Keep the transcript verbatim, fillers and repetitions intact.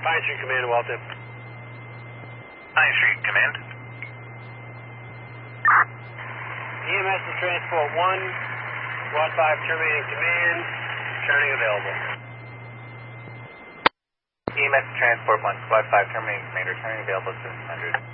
Pine Street Command, Walter. Pine Street Command. E M S to Transport one, Squad five terminating command, turning available. E M S to Transport one, Squad five terminating command, returning available seven hundred.